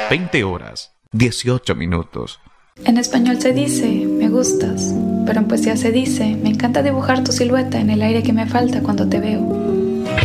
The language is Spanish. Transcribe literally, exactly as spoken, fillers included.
veinte horas, dieciocho minutos. En español se dice, me gustas, pero en poesía se dice, me encanta dibujar tu silueta en el aire que me falta cuando te veo.